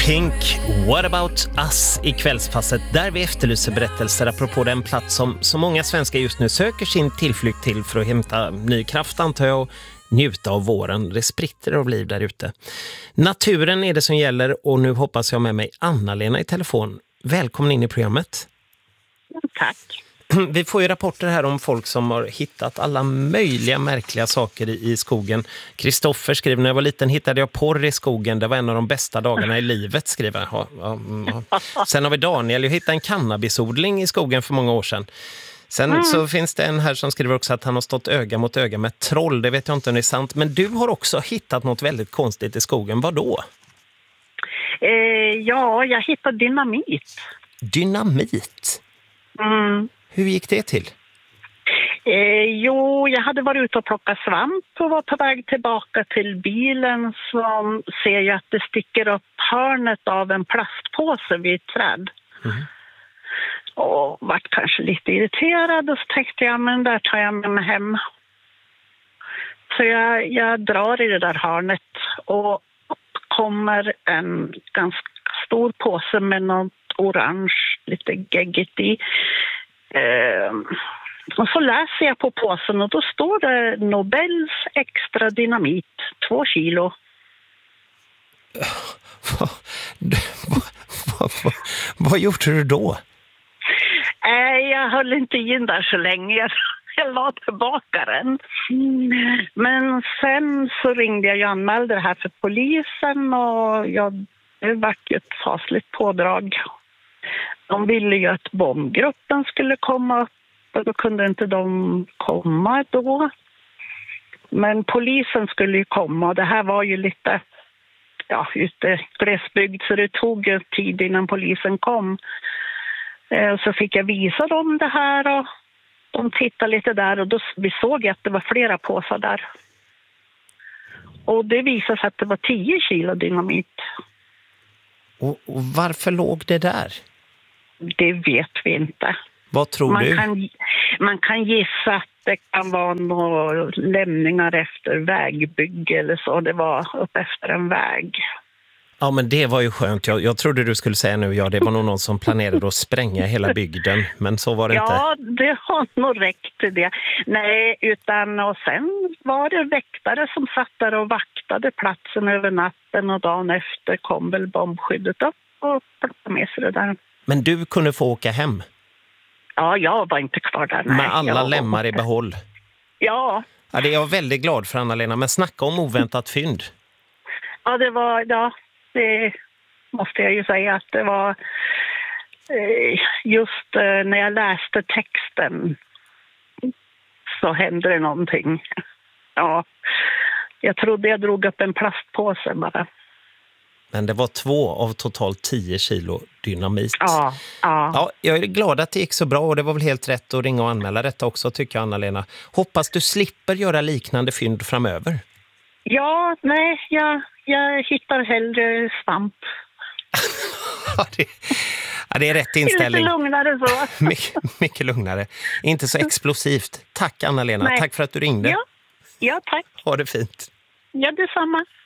Pink, What about us i kvällspasset där vi efterlyser berättelser apropå den plats som så många svenskar just nu söker sin tillflykt till för att hämta ny kraft, antar jag, och njuta av våren. Det spritter av liv där ute. Naturen är det som gäller och nu hoppas jag med mig Anna-Lena i telefon. Välkommen in i programmet. Tack. Vi får ju rapporter här om folk som har hittat alla möjliga märkliga saker i skogen. Kristoffer skriver, när jag var liten hittade jag porr i skogen. Det var en av de bästa dagarna i livet, skriver han. Ja. Sen har vi Daniel, jag hittade en cannabisodling i skogen för många år sedan. Sen så finns det en här som skriver också att han har stått öga mot öga med troll. Det vet jag inte om det är sant. Men du har också hittat något väldigt konstigt i skogen. Vad då? Ja, jag hittade dynamit. Dynamit? Mm. Hur gick det till? Jo, jag hade varit ute och plockat svamp och var på väg tillbaka till bilen, så ser jag att det sticker upp hörnet av en plastpåse vid ett träd. Mm. Och vart kanske lite irriterad och så tänkte jag, men där tar jag med mig hem. Så jag drar i det där hörnet och kommer en ganska stor påse med något orange, lite geggigt i. Och så läser jag på påsen och då står det Nobels extra dynamit, 2 kilo. Vad gjorde du då? Jag höll inte in där så länge. Jag la tillbaka den. Men sen så ringde jag och anmälde det här för polisen och det var ett fasligt pådrag. De ville ju att bombgruppen skulle komma upp och då kunde inte de komma då. Men polisen skulle ju komma och det här var ju lite ute glesbygd, så det tog ju tid innan polisen kom. Så fick jag visa dem det här och de tittade lite där och då vi såg att det var flera påsar där. Och det visade sig att det var 10 kilo dynamit. Och varför låg det där? Det vet vi inte. Vad tror du? Man kan gissa att det kan vara några lämningar efter vägbygge eller så. Det var upp efter en väg. Ja, men det var ju skönt. Jag trodde du skulle säga nu, det var nog någon som planerade att spränga hela bygden. Men så var det inte. Ja, det har nog räckt till det. Nej, och sen var det väktare som satt där och vaktade platsen över natten. Och dagen efter kom väl bombskyddet upp och plockade med sig det där. Men du kunde få åka hem? Ja, jag var inte kvar där. Nej, med alla lemmar i behåll? Ja. Ja, det är jag väldigt glad för, Anna-Lena. Men snacka om oväntat fynd. Ja, det måste jag ju säga att det var just när jag läste texten så hände det någonting. Ja, jag trodde jag drog upp en plastpåse bara. Men det var 2 av totalt 10 kilo dynamit. Ja, jag är glad att det gick så bra och det var väl helt rätt att ringa och anmäla detta också, tycker jag, Anna-Lena. Hoppas du slipper göra liknande fynd framöver. Ja, nej, jag hittar hellre svamp. Det är rätt inställning. Lite lugnare så. Mycket lugnare. Inte så explosivt. Tack, Anna-Lena. Nej. Tack för att du ringde. Ja, tack. Ha det fint. Ja, detsamma.